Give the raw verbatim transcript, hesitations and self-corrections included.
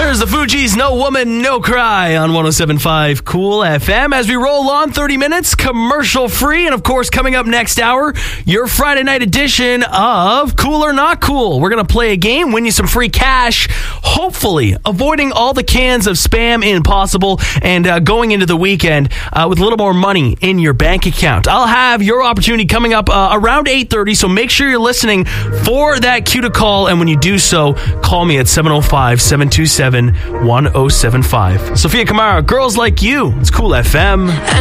There's the Fugees, No Woman, No Cry on one oh seven point five Cool F M. As we roll on, thirty minutes, commercial free. And of course, coming up next hour, your Friday night edition of Cool or Not Cool. We're going to play a game, win you some free cash, hopefully avoiding all the cans of Spam Impossible and uh, going into the weekend uh, with a little more money in your bank account. I'll have your opportunity coming up uh, around eight thirty, so make sure you're listening for that cue to call. And when you do so, call me at seven oh five, seven two seven, one oh seven five. Sophia Kamara, Girls Like You. It's Cool F M.